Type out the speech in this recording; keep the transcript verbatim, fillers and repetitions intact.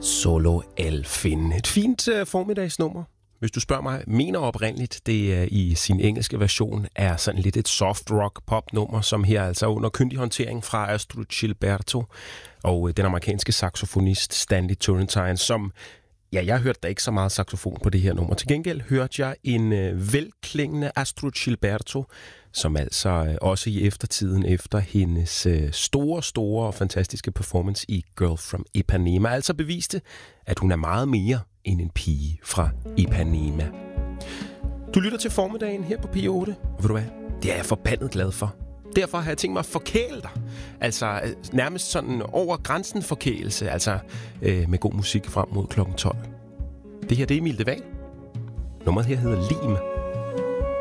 Solo Elfin. Et fint uh, formiddagsnummer. Hvis du spørger mig, mener oprindeligt, det uh, i sin engelske version er sådan lidt et soft rock popnummer, som her altså under kyndig håndtering fra Astrud Gilberto og uh, den amerikanske saxofonist Stanley Turrentine, som, ja, jeg hørte da ikke så meget saxofon på det her nummer. Til gengæld hørte jeg en uh, velklingende Astrud Gilberto, som altså uh, også i eftertiden efter hendes uh, store, store og fantastiske performance i Girl from Ipanema, altså beviste, at hun er meget mere end en pige fra Ipanema. Du lytter til formiddagen her på P otte, og ved du hvad? Det er jeg forbandet glad for. Derfor har jeg tænkt mig at forkæle dig. Altså nærmest sådan over grænsen forkælelse, altså øh, med god musik frem mod klokken tolv. Det her, det er Emil de Waal. Nummeret her hedder Lim.